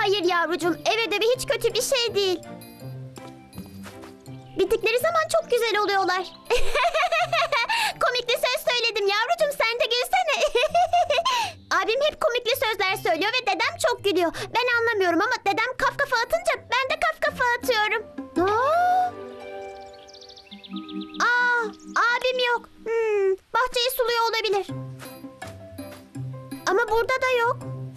Hayır yavrucuğum, ev ödevi hiç kötü bir şey değil. Bittikleri zaman çok güzel oluyorlar. Komikli söz söyledim yavrucuğum, sen de gülsene. Abim hep komikli sözler söylüyor ve dedem çok gülüyor. Ben anlamıyorum ama dedem kaf kafa atınca ben de kaf kafa atıyorum. Abim yok. Bahçeyi suluyor olabilir. Ama burada da yok.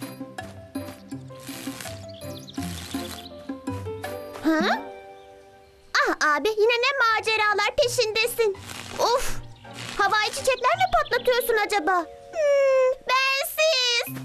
Abi yine ne maceralar peşindesin. Of! Havai çiçekler mi patlatıyorsun acaba? Bensiz.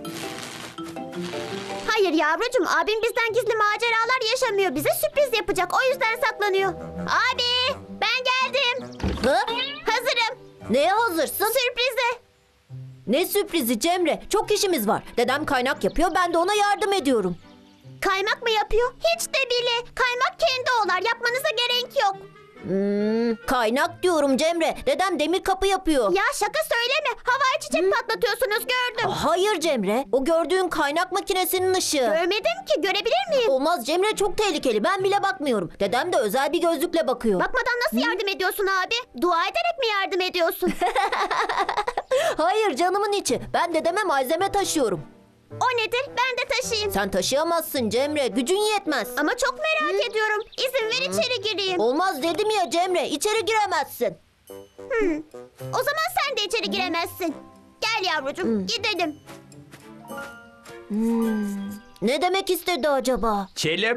Hayır yavrucuğum, abim bizden gizli maceralar yaşamıyor. Bize sürpriz yapacak, o yüzden saklanıyor. Abi ben geldim. Ha? Hazırım. Neye hazırsın? Sürprize. Ne sürprizi Cemre? Çok işimiz var. Dedem kaynak yapıyor, ben de ona yardım ediyorum. Kaymak mı yapıyor? Hiç de bile. Kaymak kendi olar. Yapmanıza gerek yok. Kaynak diyorum Cemre. Dedem demir kapı yapıyor. Ya şaka söyleme. Havai çiçek patlatıyorsunuz, gördüm. Hayır Cemre. O gördüğün kaynak makinesinin ışığı. Görmedim ki. Görebilir miyim? Olmaz Cemre, çok tehlikeli. Ben bile bakmıyorum. Dedem de özel bir gözlükle bakıyor. Bakmadan nasıl yardım ediyorsun abi? Dua ederek mi yardım ediyorsun? Hayır canımın içi. Ben dedeme malzeme taşıyorum. O nedir? Ben de taşıyayım. Sen taşıyamazsın Cemre. Gücün yetmez. Ama çok merak ediyorum. İzin ver içeri gireyim. Olmaz dedim ya Cemre. İçeri giremezsin. O zaman sen de içeri giremezsin. Gel yavrucuğum, gidelim. Ne demek istedi acaba?